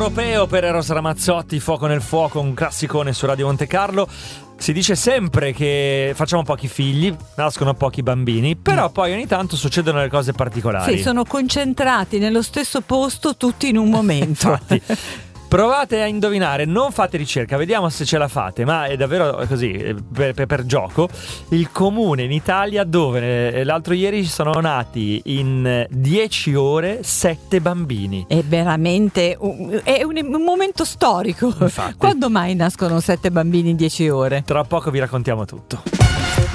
europeo per Eros Ramazzotti, Fuoco nel fuoco, un classicone su Radio Monte Carlo. Si dice sempre che facciamo pochi figli, nascono pochi bambini, però poi ogni tanto succedono delle cose particolari. Sì, sono concentrati nello stesso posto tutti in un momento. Infatti, provate a indovinare, non fate ricerca, vediamo se ce la fate, ma è davvero così, per gioco. Il comune in Italia dove l'altro ieri sono nati in 10 ore 7 bambini. È veramente è un momento storico. Infatti. Quando mai nascono 7 bambini in 10 ore? Tra poco vi raccontiamo tutto.